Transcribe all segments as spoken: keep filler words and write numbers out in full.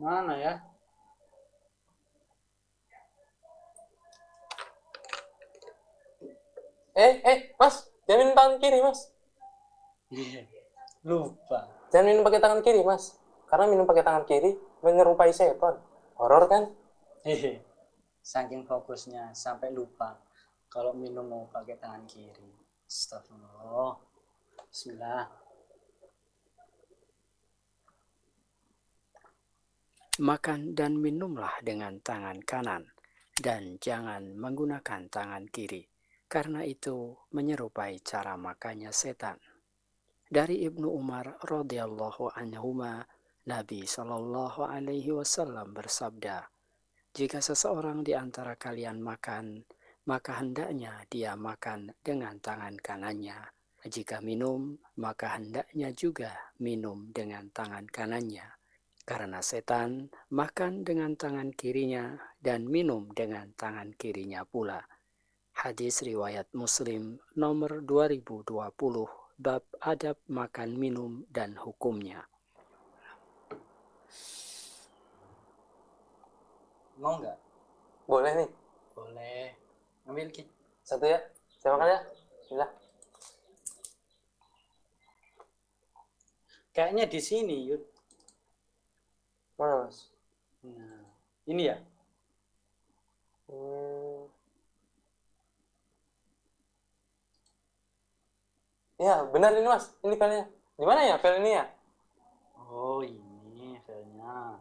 Mana ya? Eh, eh, Mas, jangan minum tangan kiri, Mas. Iya, lupa. Jangan minum pakai tangan kiri, Mas. Karena minum pakai tangan kiri menyerupai setan. Horor kan? Hehe. Saking fokusnya sampai lupa kalau minum mau pakai tangan kiri. Astagfirullah. Bismillah. Makan dan minumlah dengan tangan kanan, dan jangan menggunakan tangan kiri, karena itu menyerupai cara makannya setan. Dari Ibnu Umar radhiyallahu anhuma, Nabi Shallallahu alaihi wasallam bersabda, "Jika seseorang di antara kalian makan, maka hendaknya dia makan dengan tangan kanannya. Jika minum, maka hendaknya juga minum dengan tangan kanannya. Karena setan makan dengan tangan kirinya dan minum dengan tangan kirinya pula." Hadis riwayat Muslim nomor dua ribu dua puluh, bab adab makan minum dan hukumnya. Mau nggak? Boleh nih. Boleh. Ambil Ki. Satu ya. Saya makan ya. Bismillah. Kayaknya di sini, Yud. Mana, Mas? Nah, ini ya. Hmm. Ya, benar ini, Mas. Ini filenya. Di mana ya file ini ya? Oh, ini filenya.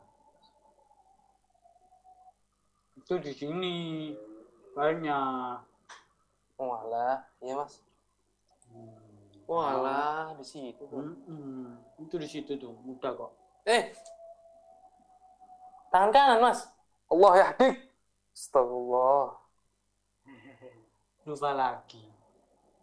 Itu di sini filenya. Walah, iya, Mas. Hmm. Walah, di situ tuh. Hmm, itu di situ tuh, mudah kok. Eh, tangan kanan, Mas. Allah yahdik. Astagfirullah. Lupa lagi.